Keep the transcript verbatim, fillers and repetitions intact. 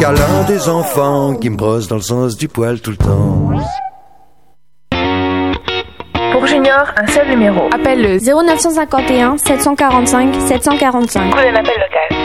Câlin des enfants qui me brossent dans le sens du poil tout le temps. Pour Junior, un seul numéro. Appelle le zéro neuf cent cinquante et un sept cent quarante-cinq sept cent quarante-cinq. Prenez un appel local.